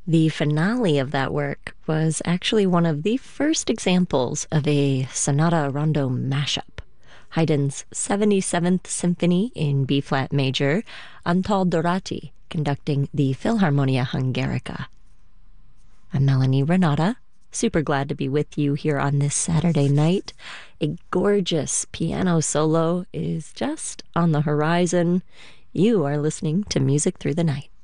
The finale of that work was actually one of the first examples of a sonata rondo mashup. Haydn's 77th Symphony in B flat major, Antal Dorati conducting the Philharmonia Hungarica. I'm Melanie Renata, super glad to be with you here on this Saturday night. A gorgeous piano solo is just on the horizon. You are listening to Music Through the Night.